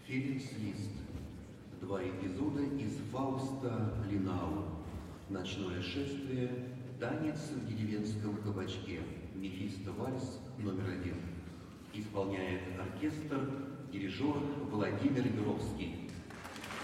Феликс Лист. Два эпизода из Фауста Линау. Ночное шествие. Танец в деревенском кабачке. Мефисто вальс номер 1. Исполняет оркестр, дирижер Владимир Юровский.